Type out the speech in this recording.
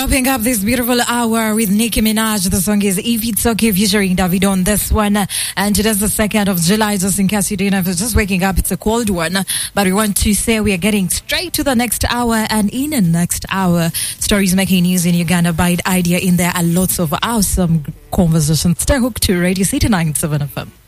Wrapping up this beautiful hour with Nicki Minaj. The song is If It's Okay featuring David on this one. And today's the 2nd of July, just in case you didn't know, if you're just waking up, it's a cold one. But we want to say we are getting straight to the next hour. And in the next hour, stories making news in Uganda, Bite Idea in there, and lots of awesome conversations. Stay hooked to Radio City 97 FM.